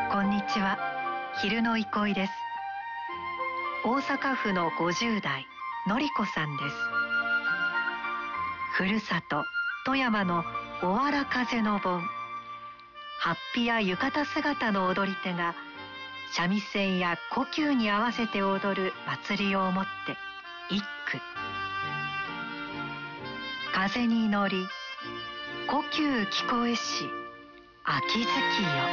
こんにちは、昼の憩いです。大阪府の50代のりこさんです。ふるさと富山のおわら風の盆、法被や浴衣姿の踊り手が三味線や胡弓に合わせて踊る祭りをもって一句。風に乗り胡弓聞こえし秋月よ。